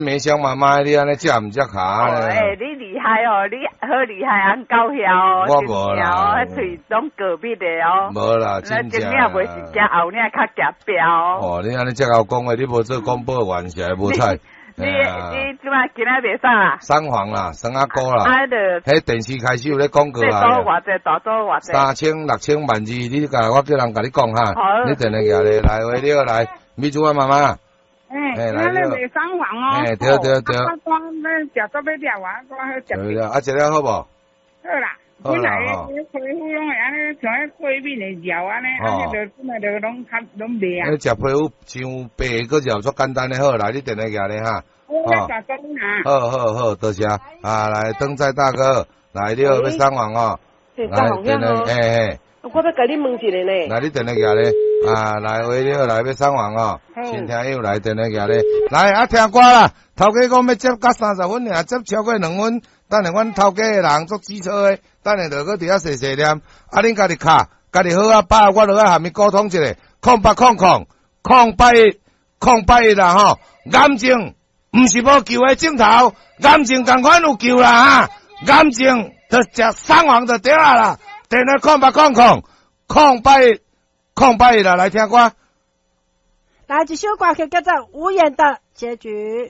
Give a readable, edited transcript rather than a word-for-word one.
梅香妈妈，你安尼食唔食卡咧？ 哎，你厉害哦，你好厉害，安高晓哦， 我无啦， 迄喙拢隔壁的哦。 无啦，真正。 前领袂是食后领较夹标。 哦，你安尼遮够讲话，你无做广播员是还无彩。 你即摆今仔卖啥啊？ 三黄啦，生阿哥啦。 啊， 迄电视开始有咧广告啊。 大多偌济，大多偌济。 3000、6000万字，你甲我叫人甲你讲哈。好。你等下下咧，来回了来，米珠啊妈妈。 哎，来了。卖三黄哦。 哎，对。 我食做要了啊，我好食。 对啦，啊食了好无？ 好啦。本来皮肤拢会安尼像迄过敏的药安尼，安尼就本来就拢袂啊。 你食皮肤像白个药足简单的好，来你等下下咧哈。好，多谢啊！来登载大哥，来了要上网哦。来，等下，嘿。 我要甲你问一个呢。 来，你等下下咧，来为了来要上网哦。新听友来等下下咧，来啊听歌啦！头家讲要接到30分尔，接超过2分，等下阮头家的人做基础的，等下就搁伫遐细念。啊，恁家己卡，家己好啊把我落来下面沟通一下，0800，0881啦吼，癌症毋是无救的镜头，癌症同款有救啦哈，癌症就食三黄就对啦。电话0881啦，来听歌。 来一首歌曲叫做《无言的结局》。